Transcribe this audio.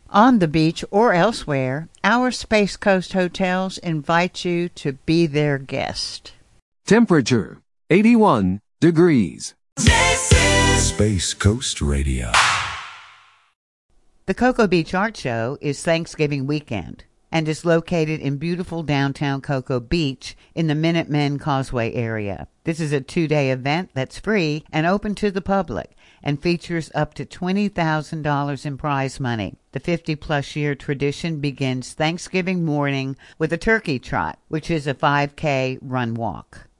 On the beach or elsewhere, our Space Coast hotels invite you to be their guest. Temperature 81 degrees. This is Space Coast Radio. The Cocoa Beach Art Show is Thanksgiving weekend and is located in beautiful downtown Cocoa Beach in the Minutemen Causeway area. This is a 2-day event that's free and open to the public and features up to $20,000 in prize money. The 50-plus year tradition begins Thanksgiving morning with a turkey trot, which is a 5K run walk.